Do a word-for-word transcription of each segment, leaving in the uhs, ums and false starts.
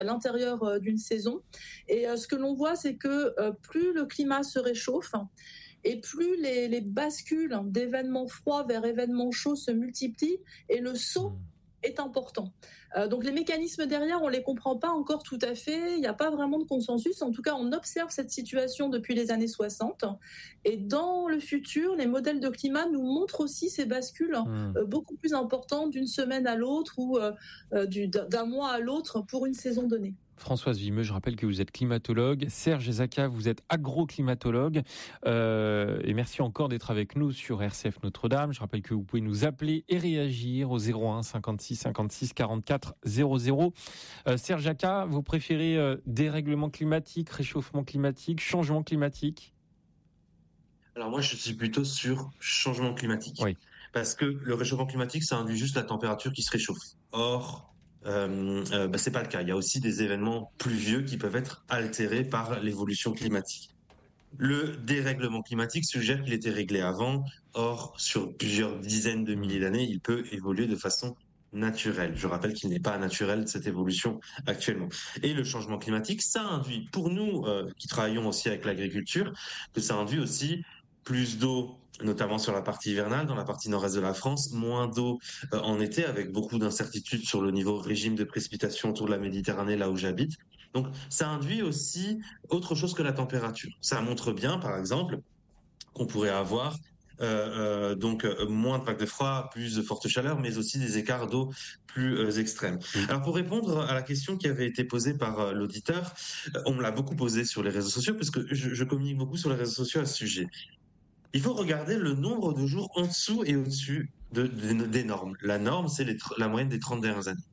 à l'intérieur euh, d'une saison. Et euh, ce que l'on voit, c'est que euh, plus le climat se réchauffe et plus les, les bascules d'événements froids vers événements chauds se multiplient et le saut est important. Euh, donc les mécanismes derrière, on les comprend pas encore tout à fait. Il n'y a pas vraiment de consensus. En tout cas, on observe cette situation depuis les années soixante. Et dans le futur, les modèles de climat nous montrent aussi ces bascules mmh. euh, beaucoup plus importantes d'une semaine à l'autre ou euh, euh, du, d'un mois à l'autre pour une saison donnée. Françoise Vimeux, je rappelle que vous êtes climatologue. Serge Zaka, vous êtes agroclimatologue. Euh, et merci encore d'être avec nous sur R C F Notre-Dame. Je rappelle que vous pouvez nous appeler et réagir au zéro un cinquante-six cinquante-six quarante-quatre zéro zéro. Euh, Serge Zaka, vous préférez euh, dérèglement climatique, réchauffement climatique, changement climatique ? Alors moi, je suis plutôt sur changement climatique. Oui. Parce que le réchauffement climatique, ça induit juste la température qui se réchauffe. Or, Euh, euh, bah, c'est pas le cas. Il y a aussi des événements pluvieux qui peuvent être altérés par l'évolution climatique. Le dérèglement climatique suggère qu'il était réglé avant. Or, sur plusieurs dizaines de milliers d'années, il peut évoluer de façon naturelle. Je rappelle qu'il n'est pas naturel cette évolution actuellement. Et le changement climatique, ça induit, pour nous euh, qui travaillons aussi avec l'agriculture, que ça induit aussi plus d'eau, notamment sur la partie hivernale, dans la partie nord-est de la France, moins d'eau euh, en été, avec beaucoup d'incertitudes sur le niveau régime de précipitation autour de la Méditerranée, là où j'habite. Donc, ça induit aussi autre chose que la température. Ça montre bien, par exemple, qu'on pourrait avoir euh, euh, donc euh, moins de vagues de froid, plus de forte chaleur, mais aussi des écarts d'eau plus euh, extrêmes. Oui. Alors, pour répondre à la question qui avait été posée par euh, l'auditeur, euh, on me l'a beaucoup posée sur les réseaux sociaux, parce que je, je communique beaucoup sur les réseaux sociaux à ce sujet. Il faut regarder le nombre de jours en dessous et au-dessus de, de, des normes. La norme, c'est les, la moyenne des trente dernières années.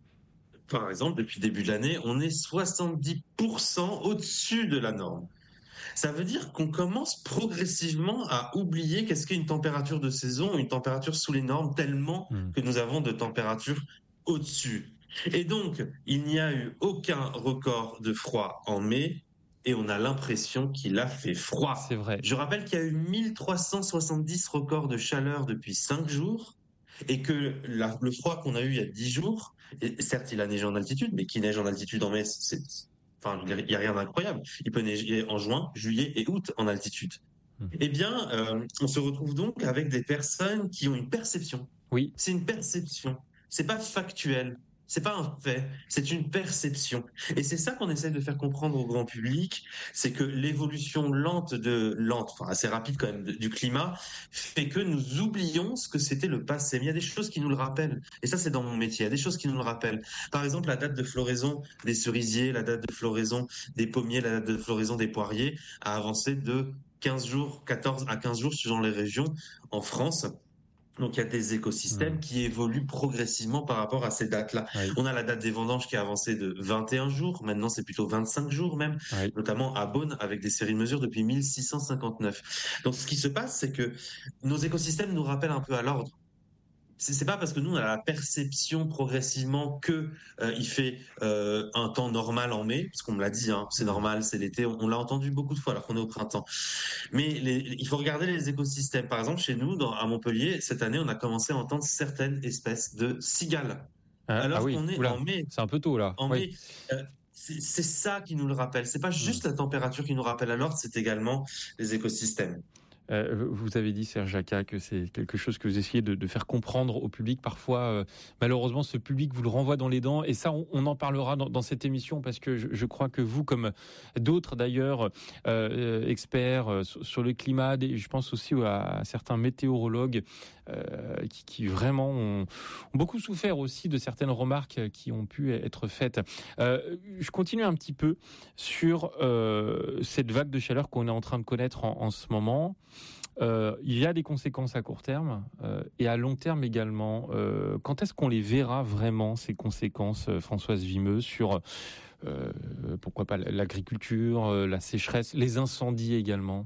Par exemple, depuis le début de l'année, on est soixante-dix pour cent au-dessus de la norme. Ça veut dire qu'on commence progressivement à oublier qu'est-ce qu'est une température de saison, une température sous les normes, tellement mmh. que nous avons de températures au-dessus. Et donc, il n'y a eu aucun record de froid en mai, et on a l'impression qu'il a fait froid. C'est vrai. Je rappelle qu'il y a eu mille trois cent soixante-dix records de chaleur depuis cinq jours, et que la, le froid qu'on a eu il y a dix jours, et certes il a neigé en altitude, mais qui neige en altitude en mai, c'est, enfin il y a rien d'incroyable. Il peut neiger en juin, juillet et août en altitude. Mmh. Eh bien, euh, on se retrouve donc avec des personnes qui ont une perception. Oui. C'est une perception. C'est pas factuel. C'est pas un fait, c'est une perception. Et c'est ça qu'on essaie de faire comprendre au grand public, c'est que l'évolution lente de, lente, enfin assez rapide quand même, de, du climat, fait que nous oublions ce que c'était le passé. Mais il y a des choses qui nous le rappellent. Et ça, c'est dans mon métier. Il y a des choses qui nous le rappellent. Par exemple, la date de floraison des cerisiers, la date de floraison des pommiers, la date de floraison des poiriers a avancé de quinze jours, quatorze à quinze jours suivant les régions en France. Donc, il y a des écosystèmes mmh. qui évoluent progressivement par rapport à ces dates-là. Oui. On a la date des vendanges qui a avancé de vingt et un jours. Maintenant, c'est plutôt vingt-cinq jours même, oui. notamment à Beaune avec des séries de mesures depuis mille six cent cinquante-neuf. Donc, ce qui se passe, c'est que nos écosystèmes nous rappellent un peu à l'ordre. C'est, c'est pas parce que nous, on a la perception progressivement que euh, il fait euh, un temps normal en mai, parce qu'on me l'a dit, hein, c'est normal, c'est l'été, on, on l'a entendu beaucoup de fois alors qu'on est au printemps. Mais les, il faut regarder les écosystèmes. Par exemple, chez nous, dans, à Montpellier, cette année, on a commencé à entendre certaines espèces de cigales. Ah, alors ah oui. qu'on est Oula, en mai. C'est un peu tôt là. En oui. mai. Euh, c'est, c'est ça qui nous le rappelle. C'est pas juste mmh. la température qui nous rappelle à l'ordre, c'est également les écosystèmes. Euh, vous avez dit, Serge Zaka, que c'est quelque chose que vous essayez de, de faire comprendre au public. Parfois, euh, malheureusement, ce public vous le renvoie dans les dents. Et ça, on, on en parlera dans, dans cette émission parce que je, je crois que vous, comme d'autres d'ailleurs, euh, experts euh, sur, sur le climat, et je pense aussi à, à certains météorologues euh, qui, qui vraiment ont, ont beaucoup souffert aussi de certaines remarques qui ont pu être faites. Euh, je continue un petit peu sur euh, cette vague de chaleur qu'on est en train de connaître en, en ce moment. Euh, il y a des conséquences à court terme euh, et à long terme également. Euh, quand est-ce qu'on les verra vraiment, ces conséquences, euh, Françoise Vimeux, sur euh, pourquoi pas l'agriculture, euh, la sécheresse, les incendies également?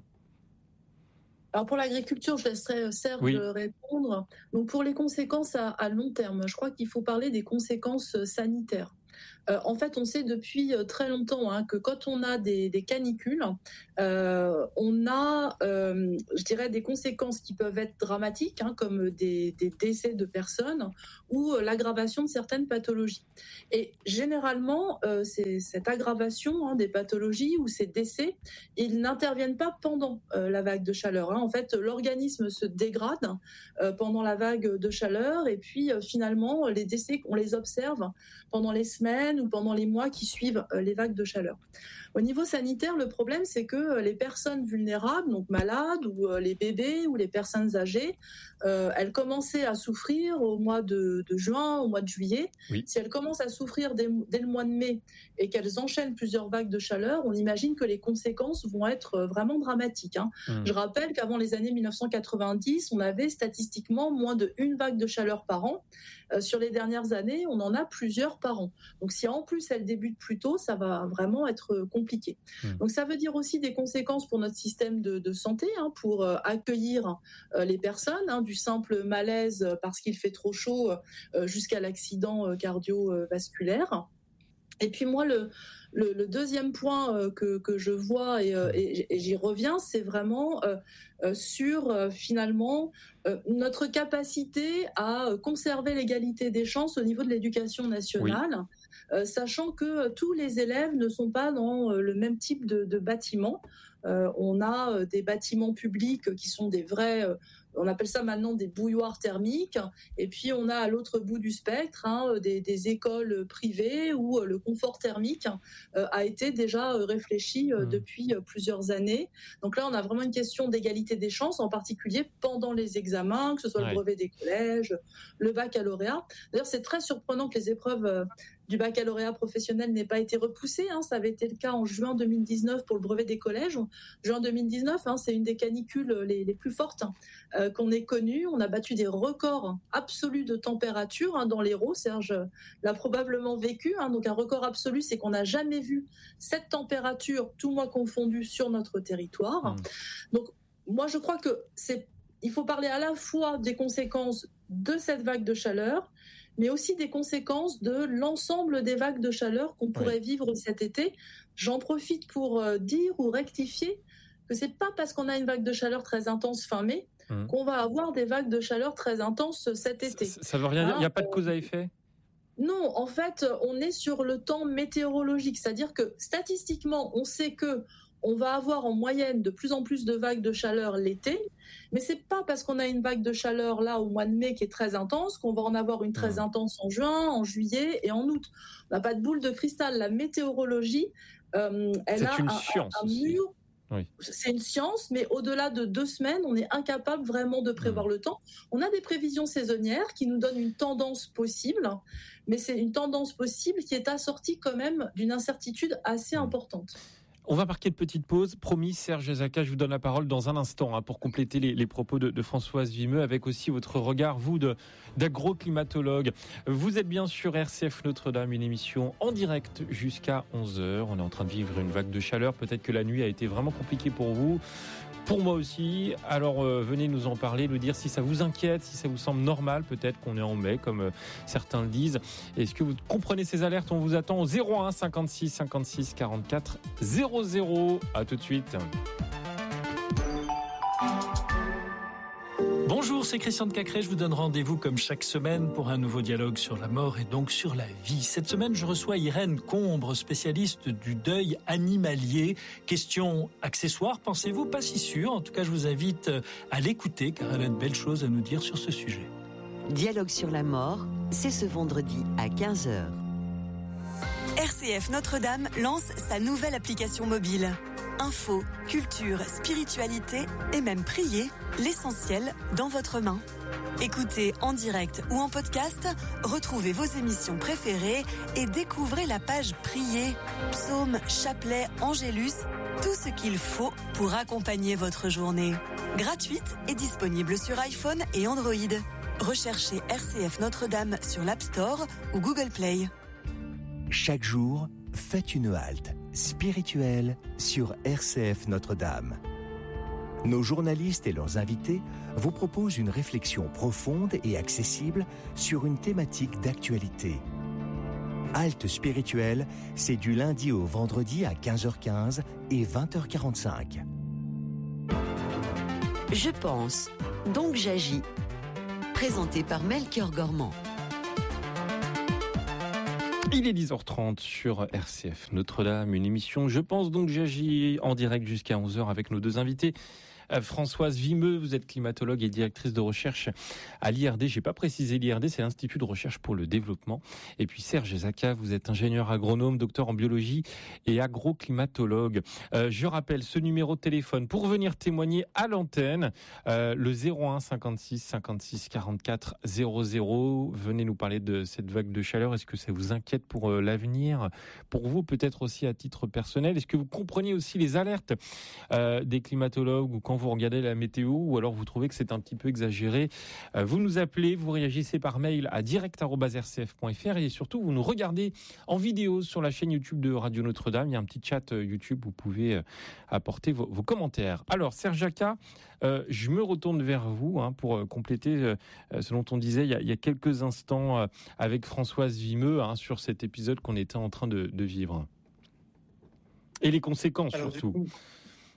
Alors pour l'agriculture, je laisserai Serge oui. répondre. Donc pour les conséquences à, à long terme, je crois qu'il faut parler des conséquences sanitaires. Euh, en fait, on sait depuis très longtemps hein, que quand on a des, des canicules, euh, on a, euh, je dirais, des conséquences qui peuvent être dramatiques, hein, comme des, des décès de personnes ou l'aggravation de certaines pathologies. Et généralement, euh, c'est, cette aggravation hein, des pathologies ou ces décès, ils n'interviennent pas pendant euh, la vague de chaleur. Hein. En fait, l'organisme se dégrade euh, pendant la vague de chaleur et puis euh, finalement, les décès, on les observe pendant les semaines ou pendant les mois qui suivent euh, les vagues de chaleur. Au niveau sanitaire, le problème, c'est que euh, les personnes vulnérables, donc malades ou euh, les bébés ou les personnes âgées, euh, elles commençaient à souffrir au mois de, de juin, au mois de juillet. Oui. Si elles commencent à souffrir dès, dès le mois de mai et qu'elles enchaînent plusieurs vagues de chaleur, on imagine que les conséquences vont être vraiment dramatiques. Hein. Mmh. Je rappelle qu'avant les années mille neuf cent quatre-vingt-dix, on avait statistiquement moins de une vague de chaleur par an. Euh, sur les dernières années, on en a plusieurs par an. Donc si en plus elle débute plus tôt, ça va vraiment être compliqué. Mmh. Donc ça veut dire aussi des conséquences pour notre système de, de santé, hein, pour euh, accueillir euh, les personnes, hein, du simple malaise parce qu'il fait trop chaud euh, jusqu'à l'accident euh, cardiovasculaire. Et puis moi, le, le, le deuxième point euh, que, que je vois, et, euh, et, et j'y reviens, c'est vraiment euh, euh, sur euh, finalement euh, notre capacité à conserver l'égalité des chances au niveau de l'éducation nationale, oui. euh, sachant que tous les élèves ne sont pas dans euh, le même type de, de bâtiment. Euh, on a euh, des bâtiments publics qui sont des vrais... Euh, on appelle ça maintenant des bouilloires thermiques. Et puis, on a à l'autre bout du spectre hein, des, des écoles privées où le confort thermique euh, a été déjà réfléchi euh, mmh. depuis plusieurs années. Donc là, on a vraiment une question d'égalité des chances, en particulier pendant les examens, que ce soit ouais. le brevet des collèges, le baccalauréat. D'ailleurs, c'est très surprenant que les épreuves... Euh, du baccalauréat professionnel n'ait pas été repoussé. Hein. Ça avait été le cas en juin deux mille dix-neuf pour le brevet des collèges. Juin deux mille dix-neuf, hein, c'est une des canicules les, les plus fortes euh, qu'on ait connues. On a battu des records absolus de température hein, dans l'Hérault. Serge l'a probablement vécu. Hein. Donc un record absolu, c'est qu'on n'a jamais vu cette température, tout mois confondu, sur notre territoire. Mmh. Donc moi, je crois que c'est, il faut parler à la fois des conséquences de cette vague de chaleur, mais aussi des conséquences de l'ensemble des vagues de chaleur qu'on pourrait oui. vivre cet été. J'en profite pour euh, dire ou rectifier que c'est pas parce qu'on a une vague de chaleur très intense fin mai mmh. qu'on va avoir des vagues de chaleur très intenses cet été. Ça, ça veut rien dire, il n'y a pas de cause à effet ? Non, en fait, on est sur le temps météorologique, c'est-à-dire que statistiquement, on sait que on va avoir en moyenne de plus en plus de vagues de chaleur l'été, mais c'est pas parce qu'on a une vague de chaleur là au mois de mai qui est très intense qu'on va en avoir une très intense en juin, en juillet et en août. On n'a pas de boule de cristal. La météorologie, euh, elle c'est a une un, science un, un mur. Oui. C'est une science, mais au-delà de deux semaines, on est incapable vraiment de prévoir mmh. le temps. On a des prévisions saisonnières qui nous donnent une tendance possible, mais c'est une tendance possible qui est assortie quand même d'une incertitude assez mmh. importante. On va marquer une petite pause. Promis, Serge Jacquat, je vous donne la parole dans un instant hein, pour compléter les, les propos de, de Françoise Vimeux avec aussi votre regard, vous, de, d'agro-climatologue. Vous êtes bien sur R C F Notre-Dame, une émission en direct jusqu'à onze heures. On est en train de vivre une vague de chaleur. Peut-être que la nuit a été vraiment compliquée pour vous. Pour moi aussi. Alors euh, venez nous en parler, nous dire si ça vous inquiète, si ça vous semble normal, peut-être qu'on est en mai, comme euh, certains le disent. Est-ce que vous comprenez ces alertes ? On vous attend au zéro un cinquante-six cinquante-six quarante-quatre zéro zéro. À tout de suite. Bonjour, c'est Christian de Cacré. Je vous donne rendez-vous comme chaque semaine pour un nouveau dialogue sur la mort et donc sur la vie. Cette semaine, je reçois Irène Combre, spécialiste du deuil animalier. Question accessoire, pensez-vous ? Pas si sûr. En tout cas, je vous invite à l'écouter car elle a de belles choses à nous dire sur ce sujet. Dialogue sur la mort, c'est ce vendredi à quinze heures. R C F Notre-Dame lance sa nouvelle application mobile. Info, culture, spiritualité et même prier, l'essentiel dans votre main. Écoutez en direct ou en podcast, retrouvez vos émissions préférées et découvrez la page Prier, psaumes, chapelets, angélus, tout ce qu'il faut pour accompagner votre journée. Gratuite et disponible sur iPhone et Android. Recherchez R C F Notre-Dame sur l'App Store ou Google Play. Chaque jour, faites une halte spirituelle sur R C F Notre-Dame. Nos journalistes et leurs invités vous proposent une réflexion profonde et accessible sur une thématique d'actualité. Halte spirituelle, c'est du lundi au vendredi à quinze heures quinze et vingt heures quarante-cinq. Je pense, donc j'agis. Présenté par Melchior Gormand. Il est dix heures trente sur R C F Notre-Dame, une émission Je pense donc j'agis en direct jusqu'à onze heures avec nos deux invités. Françoise Vimeux, vous êtes climatologue et directrice de recherche à l'I R D. J'ai pas précisé l'I R D, c'est l'Institut de recherche pour le développement. Et puis Serge Zaka, vous êtes ingénieur agronome, docteur en biologie et agroclimatologue. Euh, je rappelle ce numéro de téléphone pour venir témoigner à l'antenne, euh, le zéro un cinquante-six cinquante-six quarante-quatre zéro zéro. Venez nous parler de cette vague de chaleur. Est-ce que ça vous inquiète pour euh, l'avenir? Pour vous, peut-être aussi à titre personnel. Est-ce que vous comprenez aussi les alertes euh, des climatologues ou quand vous regardez la météo, ou alors vous trouvez que c'est un petit peu exagéré? Vous nous appelez, vous réagissez par mail à direct arobase r c f point f r et surtout vous nous regardez en vidéo sur la chaîne YouTube de Radio Notre-Dame. Il y a un petit chat YouTube où vous pouvez apporter vos, vos commentaires. Alors Serge Zaka, euh, je me retourne vers vous hein, pour compléter euh, ce dont on disait il y a, il y a quelques instants euh, avec Françoise Vimeux hein, sur cet épisode qu'on était en train de, de vivre. Et les conséquences alors, surtout. Du coup... Comment ?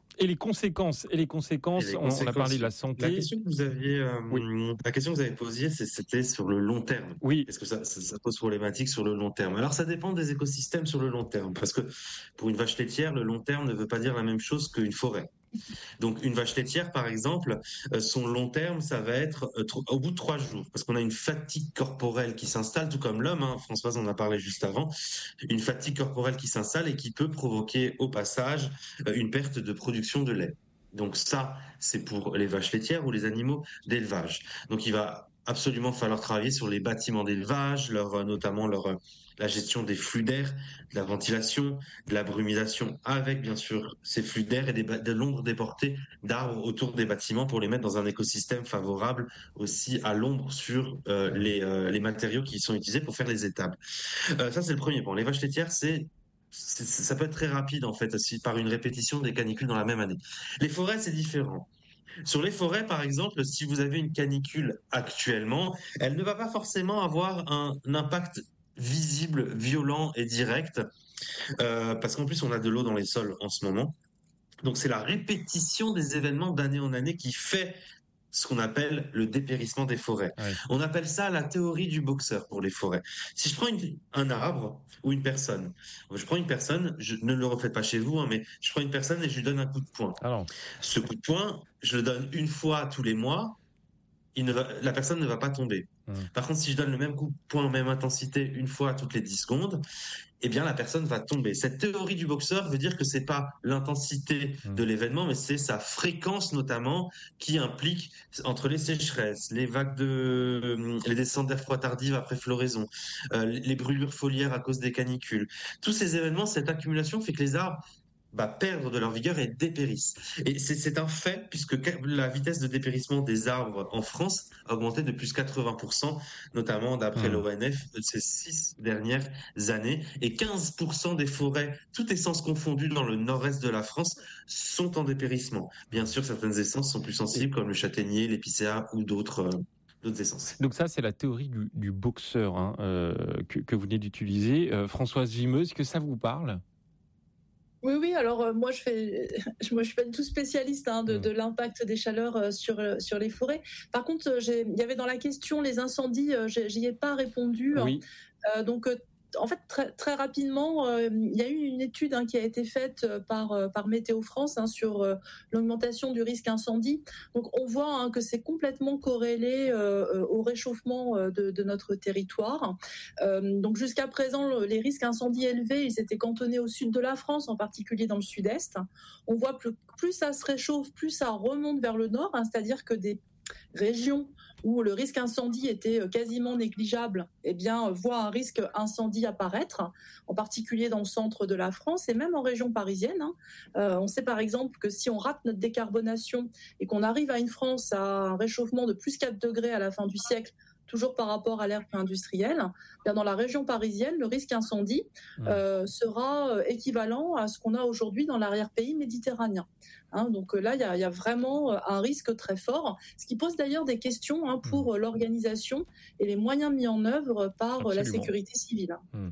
Et les conséquences, et les conséquences, et les on, conséquences, on a parlé de la santé. La question que vous aviez, euh, oui. la question que vous avez posée, c'était sur le long terme. Oui. Est-ce que ça, ça, ça pose problématique sur le long terme? Alors ça dépend des écosystèmes sur le long terme, parce que pour une vache laitière, le long terme ne veut pas dire la même chose qu'une forêt. Donc une vache laitière, par exemple, euh, son long terme, ça va être euh, tr- au bout de trois jours, parce qu'on a une fatigue corporelle qui s'installe, tout comme l'homme, hein, Françoise en a parlé juste avant, une fatigue corporelle qui s'installe et qui peut provoquer au passage euh, une perte de production de lait. Donc ça, c'est pour les vaches laitières ou les animaux d'élevage. Donc il va absolument falloir travailler sur les bâtiments d'élevage, leur, notamment leur, la gestion des flux d'air, de la ventilation, de la brumisation, avec bien sûr ces flux d'air et des, de l'ombre déportée d'arbres autour des bâtiments pour les mettre dans un écosystème favorable aussi à l'ombre sur euh, les, euh, les matériaux qui sont utilisés pour faire les étables. Euh, ça, c'est le premier point. Les vaches laitières, c'est C'est, ça peut être très rapide en fait, aussi par une répétition des canicules dans la même année. Les forêts, c'est différent. Sur les forêts, par exemple, si vous avez une canicule actuellement, elle ne va pas forcément avoir un, un impact visible, violent et direct, euh, parce qu'en plus on a de l'eau dans les sols en ce moment. Donc c'est la répétition des événements d'année en année qui fait ce qu'on appelle le dépérissement des forêts. Ouais. On appelle ça la théorie du boxeur pour les forêts. Si je prends une, un arbre ou une personne, je prends une personne, je ne le refaites pas chez vous, hein, mais je prends une personne et je lui donne un coup de poing. Alors. Ce coup de poing, je le donne une fois tous les mois, il ne va, la personne ne va pas tomber. Mmh. Par contre, si je donne le même coup de poing, même intensité, une fois toutes les dix secondes, eh bien, la personne va tomber. Cette théorie du boxeur veut dire que c'est pas l'intensité mmh. de l'événement, mais c'est sa fréquence notamment qui implique entre les sécheresses, les vagues de, les descentes d'air froid tardives après floraison, euh, les brûlures foliaires à cause des canicules. Tous ces événements, cette accumulation fait que les arbres bah, perdre de leur vigueur et dépérissent. Et c'est, c'est un fait puisque la vitesse de dépérissement des arbres en France a augmenté de plus quatre-vingts pour cent, notamment d'après mmh. l'O N F ces six dernières années. Et quinze pour cent des forêts, toutes essences confondues dans le nord-est de la France, sont en dépérissement. Bien sûr, certaines essences sont plus sensibles comme le châtaignier, l'épicéa ou d'autres... Euh, d'autres essences. Donc ça, c'est la théorie du, du boxeur hein, euh, que, que vous venez d'utiliser. Euh, Françoise Vimeux, est-ce que ça vous parle ? Oui, oui. Alors euh, moi, je fais, moi, je suis pas du tout spécialiste hein, de, mmh. de l'impact des chaleurs euh, sur euh, sur les forêts. Par contre, j'ai, il y avait dans la question les incendies, euh, j'y ai pas répondu. Oui. Hein. Euh, donc euh, en fait, très, très rapidement, euh, il y a eu une étude hein, qui a été faite par, euh, par Météo France hein, sur euh, l'augmentation du risque incendie. Donc, on voit hein, que c'est complètement corrélé euh, au réchauffement de, de notre territoire. Euh, donc, jusqu'à présent, le, les risques incendies élevés, ils étaient cantonnés au sud de la France, en particulier dans le sud-est. On voit plus, plus ça se réchauffe, plus ça remonte vers le nord, hein, c'est-à-dire que des régions où le risque incendie était quasiment négligeable, eh bien, voit un risque incendie apparaître, en particulier dans le centre de la France et même en région parisienne. Hein. Euh, on sait par exemple que si on rate notre décarbonation et qu'on arrive à une France à un réchauffement de plus quatre degrés à la fin du siècle, toujours par rapport à l'ère industrielle, bien dans la région parisienne, le risque incendie mmh. euh, sera équivalent à ce qu'on a aujourd'hui dans l'arrière-pays méditerranéen. Hein, donc là, il y, y a vraiment un risque très fort, ce qui pose d'ailleurs des questions hein, pour mmh. l'organisation et les moyens mis en œuvre par Absolument. La sécurité civile. Mmh.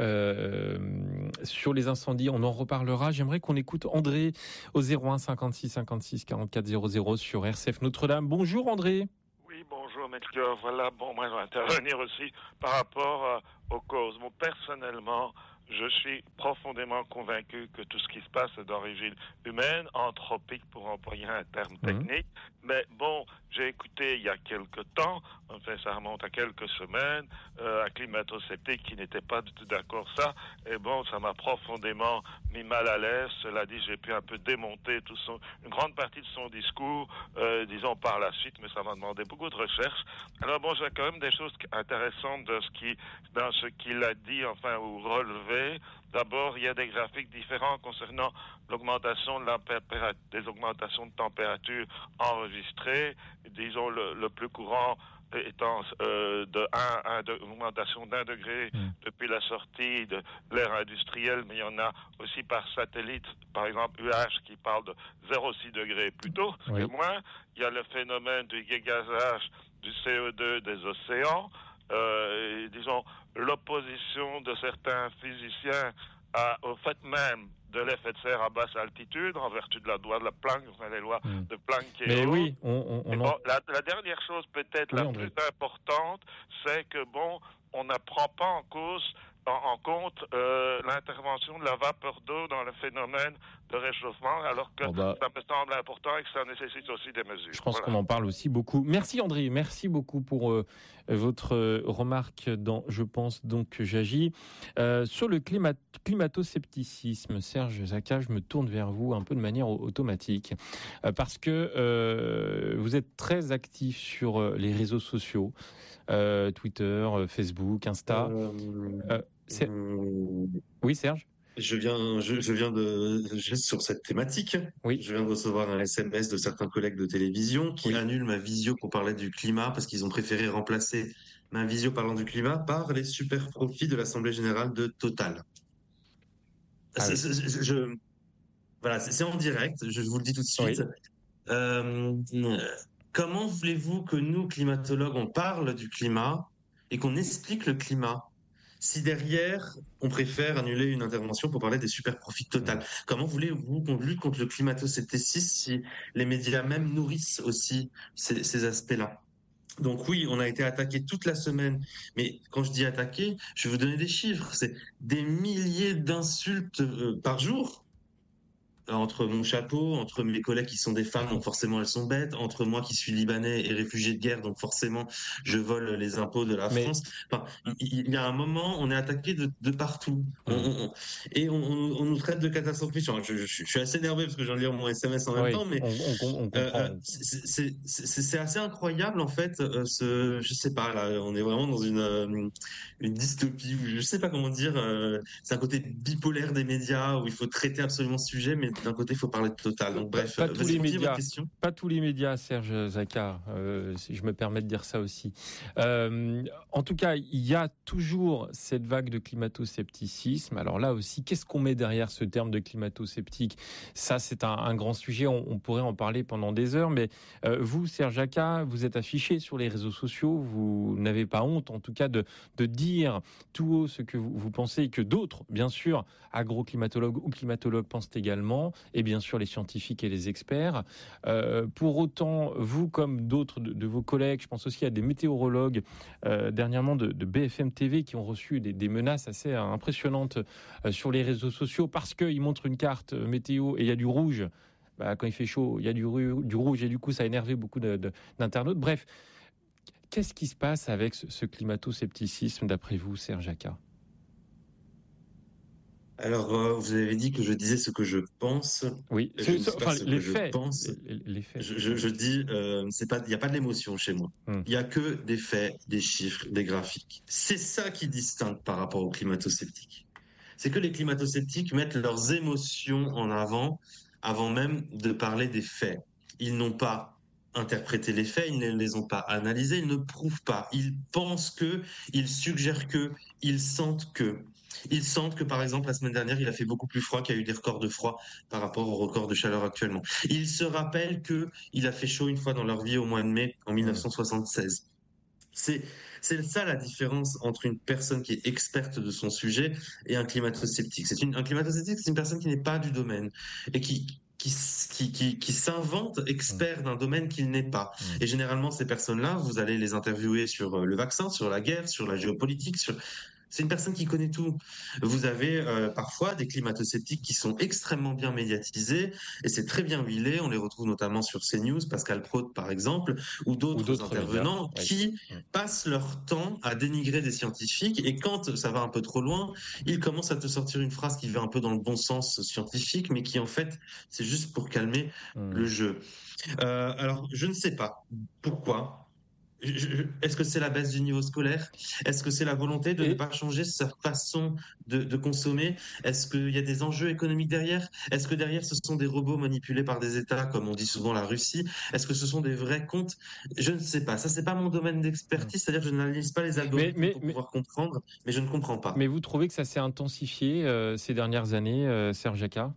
Euh, sur les incendies, on en reparlera. J'aimerais qu'on écoute André au zéro un cinquante-six cinquante-six quarante-quatre zéro zéro sur R C F Notre-Dame. Bonjour André. Oui, bonjour Melchior. Voilà, bon, moi je vais intervenir aussi par rapport euh, aux causes. Bon, personnellement, je suis profondément convaincu que tout ce qui se passe est d'origine humaine, anthropique pour employer un terme technique. Mmh. Mais bon, j'ai écouté il y a quelque temps, enfin ça remonte à quelques semaines, euh, un climato-sceptique qui n'était pas du tout d'accord ça. Et bon, ça m'a profondément mis mal à l'aise. Cela dit, j'ai pu un peu démonter tout son, une grande partie de son discours, euh, disons par la suite, mais ça m'a demandé beaucoup de recherche. Alors bon, j'ai quand même des choses intéressantes de ce qui, dans ce qu'il a dit, enfin, ou relevé. D'abord, il y a des graphiques différents concernant l'augmentation de la des augmentations de température enregistrées. Disons le, le plus courant étant euh, de un, un de, augmentation d'un degré mmh. depuis la sortie de l'ère industrielle, mais il y en a aussi par satellite, par exemple U H qui parle de zéro virgule six degrés plus tôt oui. et moins. Il y a le phénomène du dégazage du C O deux des océans. Euh, et, disons, l'opposition de certains physiciens à, au fait même de l'effet de serre à basse altitude, en vertu de la loi de la Planck, enfin les lois mmh. de Planck et Mais autres. oui, on, on, on bon, en... la, la dernière chose peut-être oui, la André. plus importante, c'est que bon, on ne prend pas en cause en, en compte euh, l'intervention de la vapeur d'eau dans le phénomène de réchauffement, alors que oh bah, ça me semble important et que ça nécessite aussi des mesures. Je pense voilà. qu'on en parle aussi beaucoup. Merci André, merci beaucoup pour euh, votre euh, remarque dans Je pense donc j'agis. Euh, sur le climat, climato-scepticisme, Serge Zaka, je me tourne vers vous un peu de manière automatique, euh, parce que euh, vous êtes très actif sur euh, les réseaux sociaux, euh, Twitter, euh, Facebook, Insta. Euh, euh, c'est... Oui Serge ? Je viens, je, je viens de, juste sur cette thématique. Oui. Je viens de recevoir un S M S de certains collègues de télévision qui oui. annulent ma visio pour parler du climat parce qu'ils ont préféré remplacer ma visio parlant du climat par les super profits de l'Assemblée Générale de Total. Ah c'est, oui. c'est, je, je, voilà, c'est, c'est en direct. Je vous le dis tout de suite. Oui. Euh, comment voulez-vous que nous, climatologues, on parle du climat et qu'on explique le climat? Si derrière, on préfère annuler une intervention pour parler des super profits total, comment voulez-vous qu'on lutte contre le climato-scepticisme si les médias même nourrissent aussi ces, ces aspects-là? Donc oui, on a été attaqué toute la semaine, mais quand je dis attaqué, je vais vous donner des chiffres, c'est des milliers d'insultes euh, par jour. Entre mon chapeau, entre mes collègues qui sont des femmes, donc forcément elles sont bêtes, entre moi qui suis libanais et réfugié de guerre, donc forcément je vole les impôts de la Mais... France. Enfin, il y a un moment, on est attaqué de, de partout. Mmh. On, on, et on, on nous traite de catastrophistes. Je, je, je suis assez énervé parce que je viens de lire mon S M S en même oui, temps, mais on, on, on euh, c'est, c'est, c'est, c'est assez incroyable en fait. Euh, ce, je sais pas, là, on est vraiment dans une, euh, une dystopie, ou je sais pas comment dire. Euh, c'est un côté bipolaire des médias où il faut traiter absolument ce sujet, mais d'un côté, il faut parler de Total. Donc, bref, pas, pas tous les médias. Pas tous les médias, Serge Zaka, euh, si je me permets de dire ça aussi. Euh, en tout cas, il y a toujours cette vague de climato-scepticisme. Alors là aussi, qu'est-ce qu'on met derrière ce terme de climato-sceptique ? Ça, c'est un, un grand sujet. On, on pourrait en parler pendant des heures. Mais euh, vous, Serge Zaka, vous êtes affiché sur les réseaux sociaux. Vous n'avez pas honte, en tout cas, de, de dire tout haut ce que vous, vous pensez et que d'autres, bien sûr, agro-climatologues ou climatologues pensent également. Et bien sûr les scientifiques et les experts. Euh, pour autant, vous comme d'autres de, de vos collègues, je pense aussi à des météorologues euh, dernièrement de, de B F M T V qui ont reçu des, des menaces assez impressionnantes euh, sur les réseaux sociaux parce qu'ils montrent une carte météo et il y a du rouge. Bah, quand il fait chaud, il y a du, du rouge et du coup ça a énervé beaucoup de, de, d'internautes. Bref, qu'est-ce qui se passe avec ce, ce climato-scepticisme d'après vous, Serge Zaka ? Alors, euh, vous avez dit que je disais ce que je pense. Oui, je c'est, enfin, ce les, que faits, je pense. Les, les faits. Je, je, je dis, euh, c'est pas, il n'y a pas de l'émotion chez moi. Il hmm. y a que des faits, des chiffres, des graphiques. C'est ça qui distingue par rapport aux climato-sceptiques. C'est que les climato-sceptiques mettent leurs émotions en avant, avant même de parler des faits. Ils n'ont pas interprété les faits, ils ne les ont pas analysés, ils ne prouvent pas. Ils pensent que, ils suggèrent que, ils sentent que. Ils sentent que, par exemple, la semaine dernière, il a fait beaucoup plus froid, qu'il y a eu des records de froid par rapport au record de chaleur actuellement. Ils se rappellent que il a fait chaud une fois dans leur vie au mois de mai en mille neuf cent soixante-seize. C'est, c'est ça la différence entre une personne qui est experte de son sujet et un climato-sceptique. C'est une, un climato-sceptique, c'est une personne qui n'est pas du domaine et qui, qui, qui, qui, qui s'invente expert d'un domaine qu'il n'est pas. Et généralement, ces personnes-là, vous allez les interviewer sur le vaccin, sur la guerre, sur la géopolitique, sur... C'est une personne qui connaît tout. Vous avez euh, parfois des climato-sceptiques qui sont extrêmement bien médiatisés et c'est très bien huilé. On les retrouve notamment sur CNews, Pascal Praud par exemple, ou d'autres, ou d'autres intervenants médias, qui oui. passent leur temps à dénigrer des scientifiques et quand ça va un peu trop loin, ils commencent à te sortir une phrase qui va un peu dans le bon sens scientifique, mais qui en fait, c'est juste pour calmer mmh. le jeu. Euh, alors, je ne sais pas pourquoi. Est-ce que c'est la baisse du niveau scolaire? Est-ce que c'est la volonté de Et... ne pas changer sa façon de, de consommer? Est-ce qu'il y a des enjeux économiques derrière? Est-ce que derrière, ce sont des robots manipulés par des États, comme on dit souvent la Russie? Est-ce que ce sont des vrais comptes? Je ne sais pas. Ça, c'est pas mon domaine d'expertise. C'est-à-dire que je n'analyse pas les algorithmes mais, mais, pour mais... pouvoir comprendre, mais je ne comprends pas. Mais vous trouvez que ça s'est intensifié euh, ces dernières années, euh, Serge Jacquat?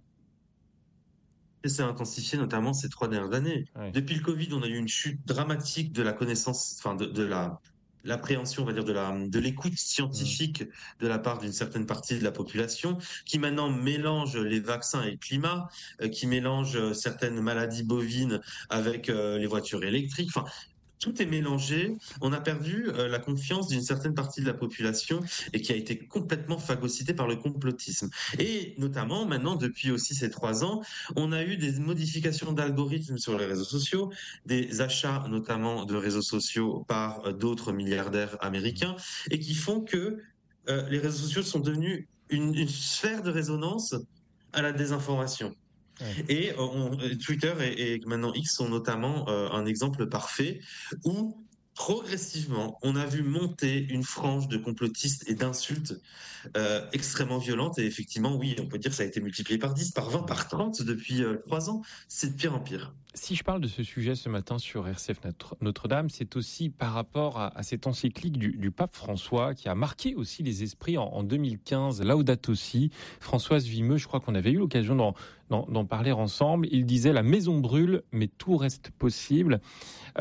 s'est intensifié notamment ces trois dernières années. Ouais. Depuis le Covid, on a eu une chute dramatique de la connaissance, enfin de, de la l'appréhension, on va dire, de la de l'écoute scientifique mmh. de la part d'une certaine partie de la population, qui maintenant mélange les vaccins et le climat, euh, qui mélange certaines maladies bovines avec euh, les voitures électriques. Enfin, tout est mélangé. On a perdu euh, la confiance d'une certaine partie de la population et qui a été complètement phagocytée par le complotisme. Et notamment, maintenant, depuis aussi ces trois ans, on a eu des modifications d'algorithmes sur les réseaux sociaux, des achats notamment de réseaux sociaux par euh, d'autres milliardaires américains et qui font que euh, les réseaux sociaux sont devenus une, une sphère de résonance à la désinformation. Ouais. Et on, Twitter et, et maintenant X sont notamment euh, un exemple parfait où progressivement on a vu monter une frange de complotistes et d'insultes euh, extrêmement violentes et effectivement oui on peut dire que ça a été multiplié par dix, par vingt, par trente depuis euh, trois ans, c'est de pire en pire. Si je parle de ce sujet ce matin sur R C F Notre-Dame, c'est aussi par rapport à, à cette encyclique du, du pape François qui a marqué aussi les esprits en, en deux mille quinze, Laudato Si. Françoise Vimeux, je crois qu'on avait eu l'occasion d'en, d'en, d'en parler ensemble. Il disait « La maison brûle, mais tout reste possible euh, ».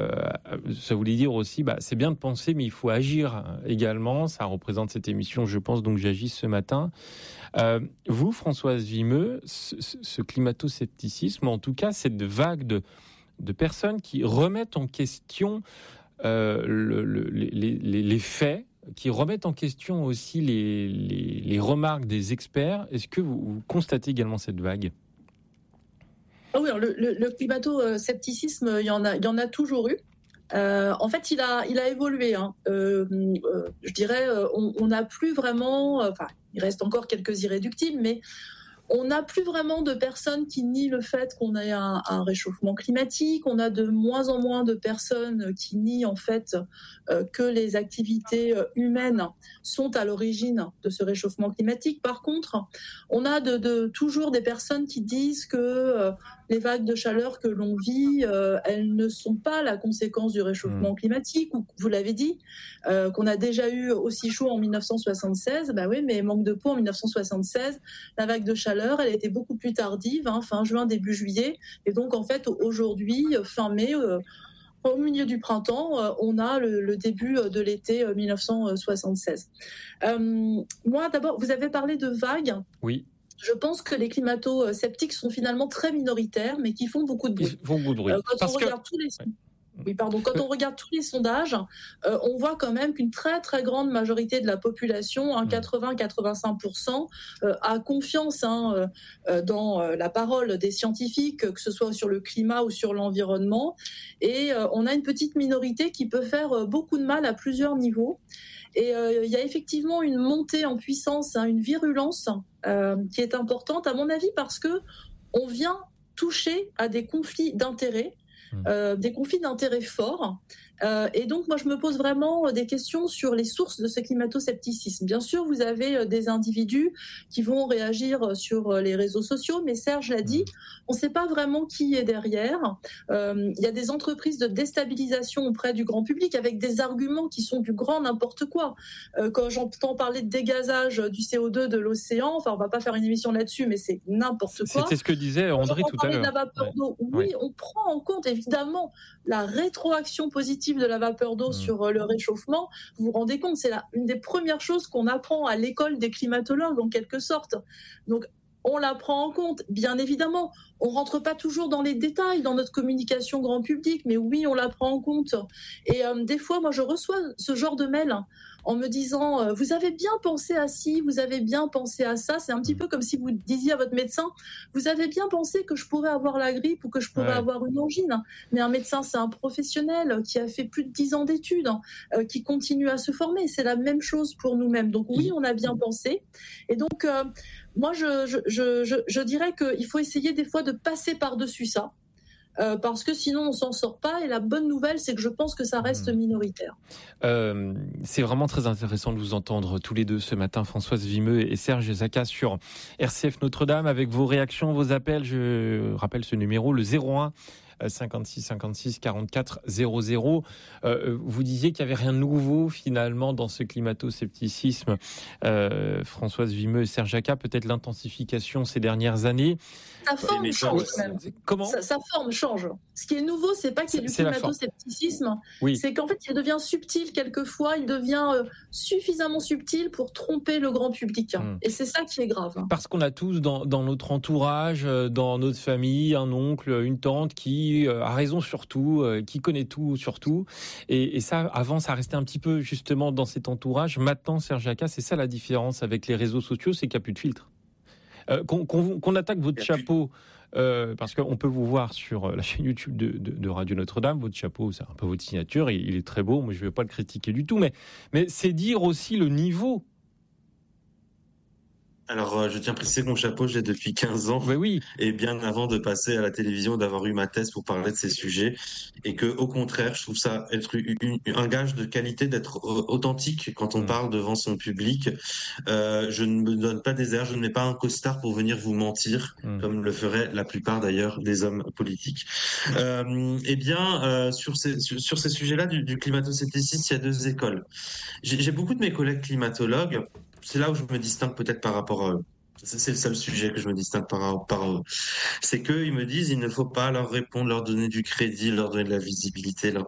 Ça voulait dire aussi, bah, c'est bien de penser, mais il faut agir également. Ça représente cette émission, je pense, donc j'agis ce matin. Euh, vous, Françoise Vimeux, ce, ce climato-scepticisme, en tout cas cette vague de, de personnes qui remettent en question euh, le, le, les, les, les faits, qui remettent en question aussi les, les, les remarques des experts, est-ce que vous, vous constatez également cette vague ? Ah oui, le, le, le climato-scepticisme, il y en a, il y en a toujours eu. Euh, en fait, il a, il a évolué. Hein. Euh, euh, je dirais, on n'a plus vraiment... Enfin, il reste encore quelques irréductibles, mais on n'a plus vraiment de personnes qui nient le fait qu'on ait un, un réchauffement climatique. On a de moins en moins de personnes qui nient en fait euh, que les activités humaines sont à l'origine de ce réchauffement climatique. Par contre, on a de, de, toujours des personnes qui disent que euh, les vagues de chaleur que l'on vit, euh, elles ne sont pas la conséquence du réchauffement mmh. climatique. Ou, vous l'avez dit, euh, qu'on a déjà eu aussi chaud en mille neuf cent soixante-seize. Ben oui, mais manque de peau en mille neuf cent soixante-seize, la vague de chaleur, elle était beaucoup plus tardive, hein, fin juin, début juillet. Et donc, en fait, aujourd'hui, fin mai, euh, au milieu du printemps, euh, on a le, le début de l'été euh, mille neuf cent soixante-seize. Euh, moi, d'abord, vous avez parlé de vagues. Oui. Je pense que les climato-sceptiques sont finalement très minoritaires, mais qui font beaucoup de bruit. Ils font beaucoup de bruit. Euh, quand Parce on que... regarde tous les... Oui, pardon. Quand on regarde tous les sondages, euh, on voit quand même qu'une très très grande majorité de la population, hein, quatre-vingts à quatre-vingt-cinq pour cent, euh, a confiance hein, euh, dans euh, la parole des scientifiques, que ce soit sur le climat ou sur l'environnement. Et euh, on a une petite minorité qui peut faire euh, beaucoup de mal à plusieurs niveaux. Et il euh, y a effectivement une montée en puissance, hein, une virulence euh, qui est importante, à mon avis, parce que on vient toucher à des conflits d'intérêts. Euh, des conflits d'intérêts forts Euh, et donc, moi, je me pose vraiment des questions sur les sources de ce climato-scepticisme. Bien sûr, vous avez des individus qui vont réagir sur les réseaux sociaux, mais Serge l'a dit, on ne sait pas vraiment qui est derrière. Euh, il y a des entreprises de déstabilisation auprès du grand public avec des arguments qui sont du grand n'importe quoi. Euh, quand j'entends parler de dégazage du C O deux de l'océan, enfin, on ne va pas faire une émission là-dessus, mais c'est n'importe quoi. C'était ce que disait André tout à l'heure. De la vapeur ouais. d'eau. Oui, ouais. On prend en compte évidemment la rétroaction positive de la vapeur d'eau mmh. sur le réchauffement. Vous vous rendez compte, c'est la, une des premières choses qu'on apprend à l'école des climatologues en quelque sorte. Donc, on la prend en compte, bien évidemment. On ne rentre pas toujours dans les détails dans notre communication grand public, mais oui, on la prend en compte. Et euh, des fois, moi, je reçois ce genre de mail en me disant euh, « Vous avez bien pensé à ci, vous avez bien pensé à ça ». C'est un petit peu comme si vous disiez à votre médecin « Vous avez bien pensé que je pourrais avoir la grippe ou que je pourrais ouais. avoir une angine ». Mais un médecin, c'est un professionnel qui a fait plus de dix ans d'études, euh, qui continue à se former. C'est la même chose pour nous-mêmes. Donc oui, on a bien pensé. Et donc, euh, moi, je, je, je, je, je dirais qu'il faut essayer des fois de passer par-dessus ça. Euh, parce que sinon on s'en sort pas, et la bonne nouvelle c'est que je pense que ça reste minoritaire. Euh, c'est vraiment très intéressant de vous entendre tous les deux ce matin, Françoise Vimeux et Serge Zaka sur R C F Notre-Dame, avec vos réactions, vos appels. Je rappelle ce numéro, le zéro un cinquante-six cinquante-six quarante-quatre zéro zéro. Euh, vous disiez qu'il n'y avait rien de nouveau finalement dans ce climato-scepticisme. Euh, Françoise Vimeux et Serge Zaka, peut-être l'intensification ces dernières années. Sa forme oui, change quand même. Comment sa, sa forme change. Ce qui est nouveau, c'est pas qu'il y ait du climato-scepticisme, oui. c'est qu'en fait il devient subtil quelquefois, il devient euh, suffisamment subtil pour tromper le grand public. Hum. Et c'est ça qui est grave. Parce qu'on a tous dans, dans notre entourage, dans notre famille, un oncle, une tante qui a raison sur tout, qui connaît tout sur tout. Et, et ça, avant, ça restait un petit peu justement dans cet entourage. Maintenant, Serge Zaka, c'est ça la différence avec les réseaux sociaux, c'est qu'il n'y a plus de filtre. Euh, qu'on, qu'on, qu'on attaque votre chapeau, euh, parce qu'on peut vous voir sur la chaîne YouTube de, de, de Radio Notre-Dame, votre chapeau, c'est un peu votre signature, il, il est très beau, moi je ne vais pas le critiquer du tout, mais, mais c'est dire aussi le niveau. Alors, euh, je tiens à préciser que mon chapeau, je l'ai depuis quinze ans. Mais oui. Et bien avant de passer à la télévision, d'avoir eu ma thèse pour parler de ces sujets. Et que, au contraire, je trouve ça être une, une, un gage de qualité d'être authentique quand on mmh. parle devant son public. Euh, je ne me donne pas des airs, je ne mets pas un costard pour venir vous mentir, mmh. comme le feraient la plupart d'ailleurs des hommes politiques. Euh, eh bien, euh, sur ces, sur, sur ces sujets-là du, du climato-scepticisme, il y a deux écoles. J'ai, j'ai beaucoup de mes collègues climatologues. C'est là où je me distingue peut-être par rapport à eux. C'est le seul sujet que je me distingue par, par eux. C'est qu'ils me disent il ne faut pas leur répondre, leur donner du crédit, leur donner de la visibilité. Là.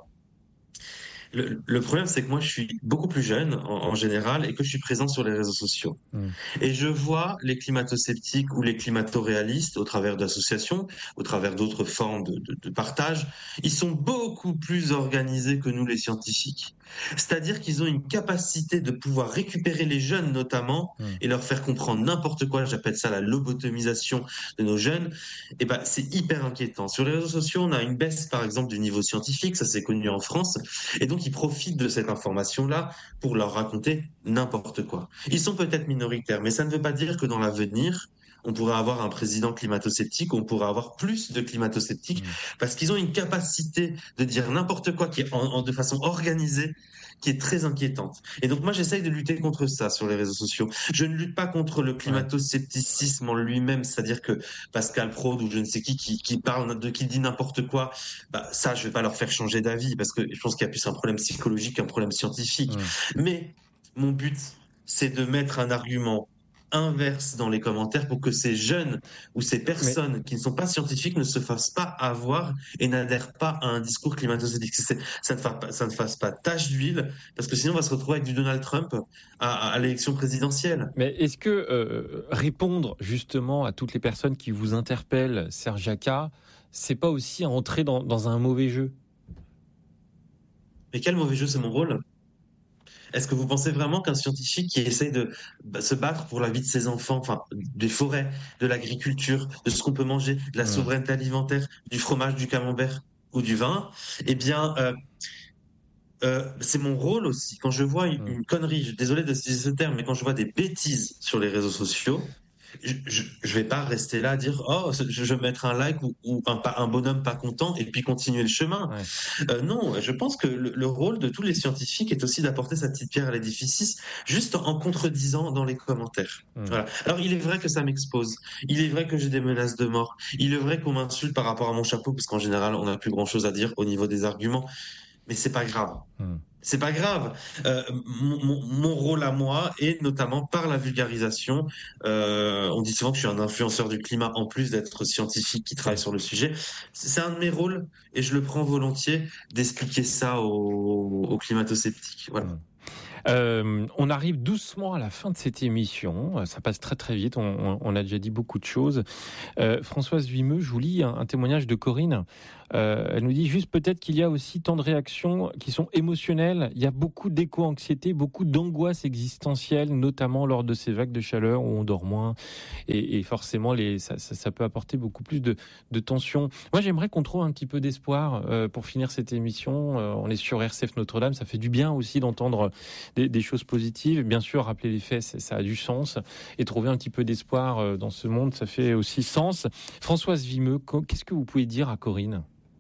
Le, le problème, c'est que moi, je suis beaucoup plus jeune en, en général et que je suis présent sur les réseaux sociaux. Mmh. Et je vois les climato-sceptiques ou les climato-réalistes au travers d'associations, au travers d'autres formes de, de, de partage. Ils sont beaucoup plus organisés que nous, les scientifiques. C'est-à-dire qu'ils ont une capacité de pouvoir récupérer les jeunes notamment mmh. et leur faire comprendre n'importe quoi. J'appelle ça la lobotomisation de nos jeunes. Et ben, c'est hyper inquiétant. Sur les réseaux sociaux, on a une baisse, par exemple, du niveau scientifique. Ça, c'est connu en France. Et donc, ils profitent de cette information-là pour leur raconter n'importe quoi. Ils sont peut-être minoritaires, mais ça ne veut pas dire que dans l'avenir, on pourrait avoir un président climato-sceptique, on pourrait avoir plus de climato-sceptiques, mmh. parce qu'ils ont une capacité de dire n'importe quoi qui est en, en, de façon organisée, qui est très inquiétante. Et donc moi, j'essaye de lutter contre ça sur les réseaux sociaux. Je ne lutte pas contre le climato-scepticisme en lui-même, c'est-à-dire que Pascal Praud ou je ne sais qui qui, qui parle de qui dit n'importe quoi, bah, ça, je vais pas leur faire changer d'avis, parce que je pense qu'il y a plus un problème psychologique qu'un problème scientifique. Mmh. Mais mon but, c'est de mettre un argument inverse dans les commentaires pour que ces jeunes ou ces personnes Mais... qui ne sont pas scientifiques ne se fassent pas avoir et n'adhèrent pas à un discours climato-sceptique. Ça ne, fasse pas, ça ne fasse pas tache d'huile, parce que sinon on va se retrouver avec du Donald Trump à, à l'élection présidentielle. Mais est-ce que euh, répondre justement à toutes les personnes qui vous interpellent, Serge Zaka, c'est pas aussi entrer dans, dans un mauvais jeu ? Mais quel mauvais jeu, c'est mon rôle ? Est-ce que vous pensez vraiment qu'un scientifique qui essaye de se battre pour la vie de ses enfants, enfin des forêts, de l'agriculture, de ce qu'on peut manger, de la souveraineté alimentaire, du fromage, du camembert ou du vin, eh bien, euh, euh, c'est mon rôle aussi. Quand je vois une, une connerie, désolé de utiliser ce terme, mais quand je vois des bêtises sur les réseaux sociaux, je, je, je vais pas rester là à dire oh je, je vais mettre un like ou, ou un, un bonhomme pas content et puis continuer le chemin. Ouais. Euh, non, je pense que le, le rôle de tous les scientifiques est aussi d'apporter sa petite pierre à l'édifice, juste en, en contredisant dans les commentaires. Mmh. Voilà. Alors il est vrai que ça m'expose, il est vrai que j'ai des menaces de mort, il est vrai qu'on m'insulte par rapport à mon chapeau parce qu'en général on n'a plus grand chose à dire au niveau des arguments, mais c'est pas grave. Mmh. C'est pas grave. Euh, mon, mon rôle à moi est notamment par la vulgarisation. Euh, on dit souvent que je suis un influenceur du climat en plus d'être scientifique qui travaille sur le sujet. C'est un de mes rôles et je le prends volontiers d'expliquer ça aux, aux climato-sceptiques. Voilà. Euh, on arrive doucement à la fin de cette émission. Ça passe très très vite. On, on a déjà dit beaucoup de choses. Euh, Françoise Vimeux, je vous lis un, un témoignage de Corinne. Euh, elle nous dit juste peut-être qu'il y a aussi tant de réactions qui sont émotionnelles. Il y a beaucoup d'éco-anxiété, beaucoup d'angoisse existentielle, notamment lors de ces vagues de chaleur où on dort moins. Et, et forcément, les, ça, ça, ça peut apporter beaucoup plus de, de tension. Moi, j'aimerais qu'on trouve un petit peu d'espoir euh, pour finir cette émission. Euh, on est sur R C F Notre-Dame. Ça fait du bien aussi d'entendre des, des choses positives. Bien sûr, rappeler les faits, ça, ça a du sens. Et trouver un petit peu d'espoir euh, dans ce monde, ça fait aussi sens. Françoise Vimeux, qu'est-ce que vous pouvez dire à Corinne ?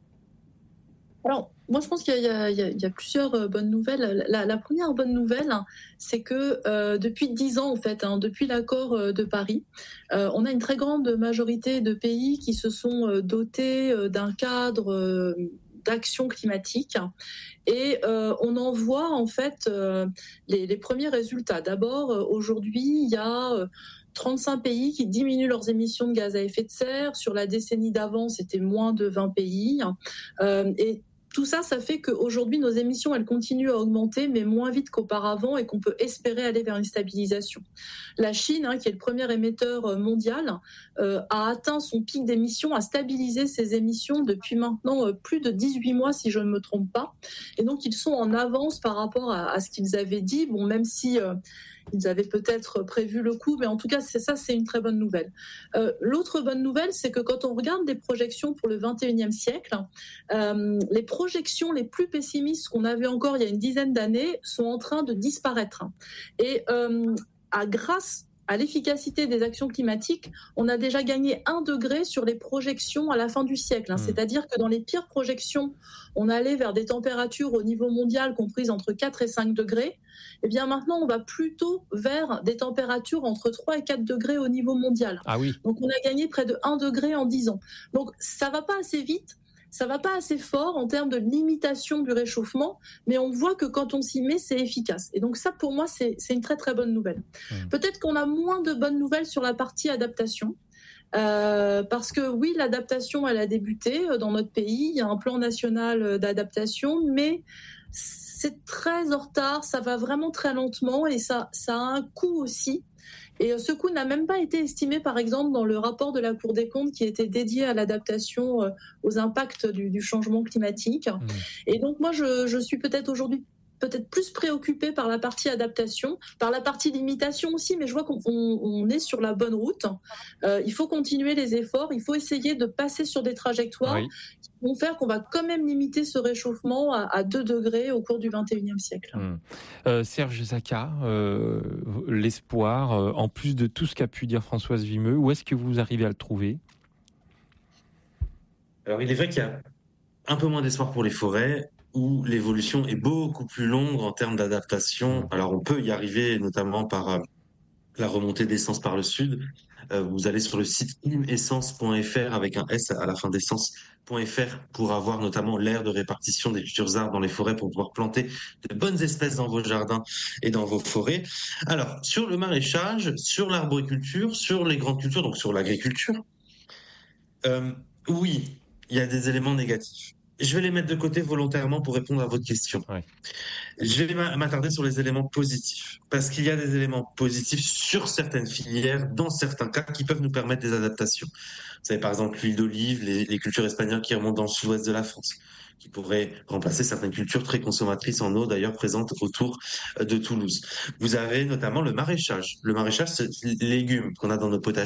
Alors, moi, je pense qu'il y a, il y a, il y a plusieurs euh, bonnes nouvelles. La, la première bonne nouvelle, hein, c'est que euh, depuis dix ans, en fait, hein, depuis l'accord euh, de Paris, euh, on a une très grande majorité de pays qui se sont euh, dotés euh, d'un cadre euh, d'action climatique. Et euh, on en voit, en fait, euh, les, les premiers résultats. D'abord, euh, aujourd'hui, il y a... Euh, trente-cinq pays qui diminuent leurs émissions de gaz à effet de serre. Sur la décennie d'avant, c'était moins de vingt pays. Euh, et tout ça, ça fait qu'aujourd'hui, nos émissions, elles continuent à augmenter, mais moins vite qu'auparavant et qu'on peut espérer aller vers une stabilisation. La Chine, hein, qui est le premier émetteur mondial, euh, a atteint son pic d'émissions, a stabilisé ses émissions depuis maintenant euh, plus de dix-huit mois, si je ne me trompe pas. Et donc, ils sont en avance par rapport à, à ce qu'ils avaient dit. Bon, même si... Euh, Ils avaient peut-être prévu le coup, mais en tout cas, c'est ça, c'est une très bonne nouvelle. Euh, l'autre bonne nouvelle, c'est que quand on regarde des projections pour le vingt et unième siècle, euh, les projections les plus pessimistes qu'on avait encore il y a une dizaine d'années sont en train de disparaître. Et euh, à grâce à l'efficacité des actions climatiques, on a déjà gagné un degré sur les projections à la fin du siècle. Hein. Mmh. C'est-à-dire que dans les pires projections, on allait vers des températures au niveau mondial comprises entre quatre et cinq degrés. Eh bien maintenant, on va plutôt vers des températures entre trois et quatre degrés au niveau mondial. Ah oui. Donc on a gagné près de un degré en dix ans. Donc ça ne va pas assez vite. Ça ne va pas assez fort en termes de limitation du réchauffement, mais on voit que quand on s'y met, c'est efficace. Et donc ça, pour moi, c'est, c'est une très très bonne nouvelle. Mmh. Peut-être qu'on a moins de bonnes nouvelles sur la partie adaptation, euh, parce que oui, l'adaptation, elle a débuté dans notre pays. Il y a un plan national d'adaptation, mais c'est très en retard, ça va vraiment très lentement et ça, ça a un coût aussi. Et ce coût n'a même pas été estimé, par exemple, dans le rapport de la Cour des comptes qui était dédié à l'adaptation aux impacts du, du changement climatique. Mmh. Et donc, moi, je, je suis peut-être aujourd'hui peut-être plus préoccupée par la partie adaptation, par la partie limitation aussi, mais je vois qu'on on, on est sur la bonne route. Euh, il faut continuer les efforts, il faut essayer de passer sur des trajectoires oui. qui vont faire qu'on va quand même limiter ce réchauffement à, à deux degrés au cours du vingt et unième siècle. Mmh. Euh, Serge Zaka, euh, l'espoir, euh, en plus de tout ce qu'a pu dire Françoise Vimeux, où est-ce que vous arrivez à le trouver ? Alors, il est vrai qu'il y a un peu moins d'espoir pour les forêts, où l'évolution est beaucoup plus longue en termes d'adaptation. Alors, on peut y arriver, notamment par euh, la remontée d'essence par le sud. Euh, vous allez sur le site imessence point f r avec un S à la fin d'essence point f r pour avoir notamment l'aire de répartition des futurs arbres dans les forêts pour pouvoir planter de bonnes espèces dans vos jardins et dans vos forêts. Alors, sur le maraîchage, sur l'arboriculture, sur les grandes cultures, donc sur l'agriculture, euh, oui, il y a des éléments négatifs. Je vais les mettre de côté volontairement pour répondre à votre question. Ouais. Je vais m'attarder sur les éléments positifs, parce qu'il y a des éléments positifs sur certaines filières, dans certains cas, qui peuvent nous permettre des adaptations. Vous savez, par exemple, l'huile d'olive, les, les cultures espagnoles qui remontent dans le sud-ouest de la France, qui pourraient remplacer certaines cultures très consommatrices en eau, d'ailleurs présentes autour de Toulouse. Vous avez notamment le maraîchage. Le maraîchage, c'est les légumes qu'on a dans nos potagers,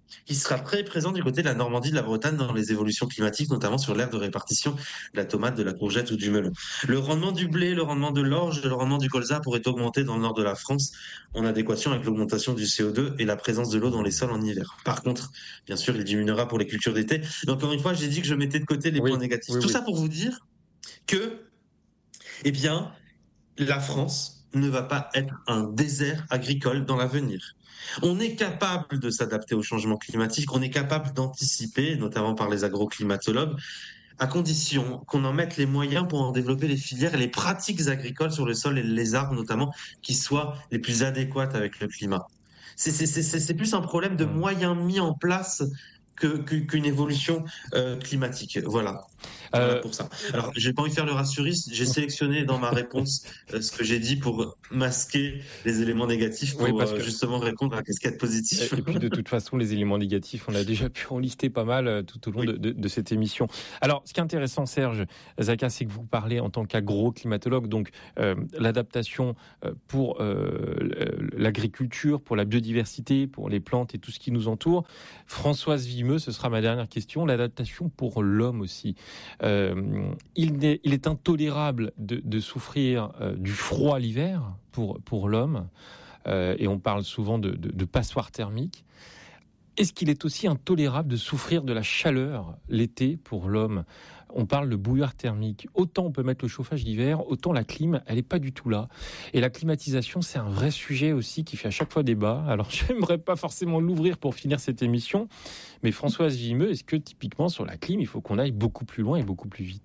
qui sera très présent du côté de la Normandie, de la Bretagne dans les évolutions climatiques, notamment sur l'aire de répartition de la tomate, de la courgette ou du melon. Le rendement du blé, le rendement de l'orge, le rendement du colza pourrait augmenter dans le nord de la France en adéquation avec l'augmentation du C O deux et la présence de l'eau dans les sols en hiver. Par contre, bien sûr, il diminuera pour les cultures d'été. Mais encore une fois, j'ai dit que je mettais de côté les oui, points négatifs. oui, Tout oui. ça pour vous dire que, eh bien, la France ne va pas être un désert agricole dans l'avenir. On est capable de s'adapter au changement climatique, on est capable d'anticiper, notamment par les agroclimatologues, à condition qu'on en mette les moyens pour en développer les filières et les pratiques agricoles sur le sol et les arbres notamment, qui soient les plus adéquates avec le climat. C'est, c'est, c'est, c'est plus un problème de moyens mis en place que, que, qu'une évolution euh, climatique. Voilà. Voilà Euh, pour ça. Alors, j'ai pas envie de faire le rassuriste. J'ai sélectionné dans ma réponse euh, ce que j'ai dit pour masquer les éléments négatifs pour Oui, parce euh, que- justement répondre à ce qu'il y a de positif. Et puis de toute façon, les éléments négatifs, on a déjà pu en lister pas mal euh, tout au long Oui. de, de, de cette émission. Alors, ce qui est intéressant, Serge Zaka, c'est que vous parlez en tant qu'agro-climatologue, donc euh, l'adaptation euh, pour euh, l'agriculture, pour la biodiversité, pour les plantes et tout ce qui nous entoure. Françoise Vimeux, ce sera ma dernière question, l'adaptation pour l'homme aussi. Euh, il, est, il est intolérable de, de souffrir euh, du froid l'hiver pour, pour l'homme. Euh, et on parle souvent de, de, de passoire thermique. Est-ce qu'il est aussi intolérable de souffrir de la chaleur l'été pour l'homme ? On parle de bouilloire thermique. Autant on peut mettre le chauffage d'hiver, autant la clim, elle n'est pas du tout là. Et la climatisation, c'est un vrai sujet aussi qui fait à chaque fois débat. Alors, j'aimerais pas forcément l'ouvrir pour finir cette émission, mais Françoise Vimeux, est-ce que typiquement sur la clim, il faut qu'on aille beaucoup plus loin et beaucoup plus vite ?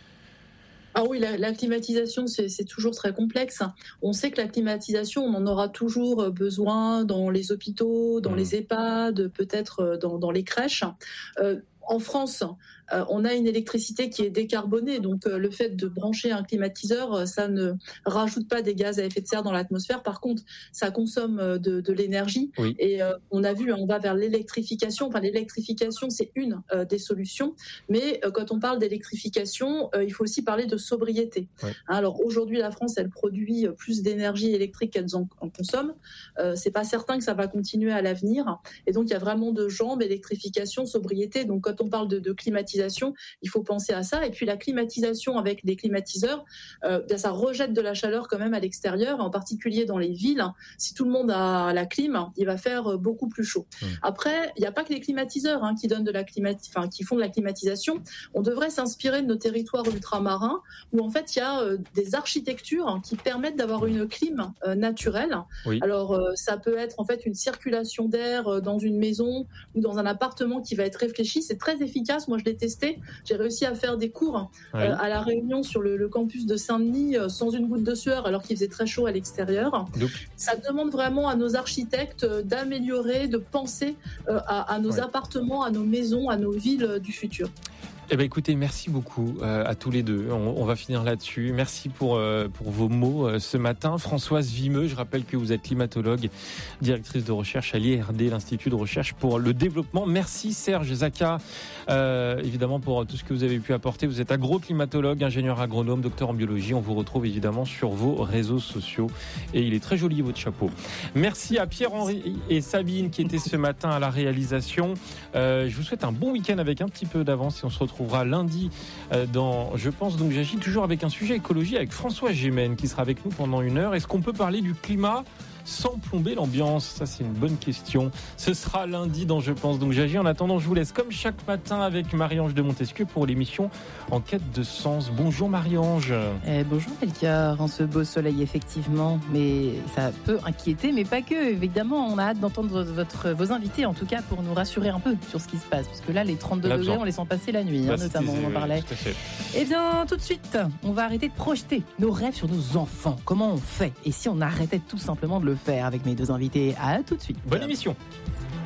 Ah oui, la, la climatisation, c'est, c'est toujours très complexe. On sait que la climatisation, on en aura toujours besoin dans les hôpitaux, dans Mmh. les EHPAD, peut-être dans, dans les crèches. Euh, en France, euh, on a une électricité qui est décarbonée, donc euh, le fait de brancher un climatiseur, euh, ça ne rajoute pas des gaz à effet de serre dans l'atmosphère. Par contre, ça consomme euh, de, de l'énergie. Oui. Et euh, on a vu, hein, on va vers l'électrification. Enfin, l'électrification, c'est une euh, des solutions. Mais euh, quand on parle d'électrification, euh, il faut aussi parler de sobriété. Ouais. Alors aujourd'hui, la France, elle produit plus d'énergie électrique qu'elle en, en consomme. Euh, c'est pas certain que ça va continuer à l'avenir. Et donc, il y a vraiment deux jambes, électrification, sobriété. Donc, quand on parle de, de climatisation, il faut penser à ça. Et puis, la climatisation avec les climatiseurs, euh, bien, ça rejette de la chaleur quand même à l'extérieur, en particulier dans les villes. Si tout le monde a la clim, il va faire beaucoup plus chaud. Mmh. Après, il n'y a pas que les climatiseurs hein, qui donnent de la climat... enfin, qui font de la climatisation. On devrait s'inspirer de nos territoires ultramarins où, en fait, il y a euh, des architectures hein, qui permettent d'avoir une clim euh, naturelle. Oui. Alors, euh, ça peut être en fait une circulation d'air euh, dans une maison ou dans un appartement qui va être réfléchi. C'est très efficace. Moi, je l'ai testé. J'ai réussi à faire des cours oui. euh, à La Réunion sur le, le campus de Saint-Denis euh, sans une goutte de sueur alors qu'il faisait très chaud à l'extérieur. Donc. Ça demande vraiment à nos architectes euh, d'améliorer, de penser euh, à, à nos oui. appartements, à nos maisons, à nos villes euh, du futur. Eh ben écoutez, merci beaucoup euh, à tous les deux. On, on va finir là-dessus. Merci pour euh, pour vos mots euh, ce matin. Françoise Vimeux, je rappelle que vous êtes climatologue, directrice de recherche à l'I R D, l'Institut de recherche pour le développement. Merci Serge Zaka, euh, évidemment pour tout ce que vous avez pu apporter. Vous êtes agro-climatologue, ingénieur agronome, docteur en biologie. On vous retrouve évidemment sur vos réseaux sociaux et il est très joli votre chapeau. Merci à Pierre-Henri et Sabine qui étaient ce matin à la réalisation. Euh, je vous souhaite un bon week-end avec un petit peu d'avance et on se retrouve retrouvera lundi dans Je pense donc j'agis, toujours avec un sujet écologie avec François Gémen qui sera avec nous pendant une heure. Est-ce qu'on peut parler du climat sans plomber l'ambiance? Ça, c'est une bonne question. Ce sera lundi dans Je pense donc j'agis. En attendant, je vous laisse comme chaque matin avec Marie-Ange de Montesquieu pour l'émission En quête de sens. Bonjour Marie-Ange. Eh, bonjour Melchior, en ce beau soleil effectivement, mais ça peut inquiéter, mais pas que. Évidemment, on a hâte d'entendre votre, vos invités, en tout cas pour nous rassurer un peu sur ce qui se passe, parce que là, les trente-deux là, degrés, on les sent passer la nuit, hein, notamment, on en parlait. Oui, eh bien, tout de suite, on va arrêter de projeter nos rêves sur nos enfants. Comment on fait? Et si on arrêtait tout simplement de le faire avec mes deux invités? À tout de suite. Bonne émission.